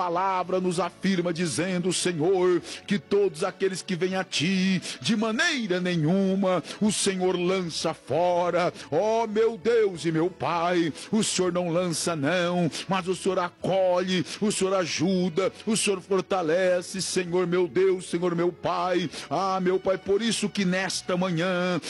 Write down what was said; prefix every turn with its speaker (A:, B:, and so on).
A: palavra nos afirma dizendo, Senhor, que todos aqueles que vêm a Ti, de maneira nenhuma, o Senhor lança fora. Ó meu Deus e meu Pai, o Senhor não lança não, mas o Senhor acolhe, o Senhor ajuda, o Senhor fortalece, Senhor meu Deus, Senhor meu Pai. Ah, meu Pai, por isso que nesta manhã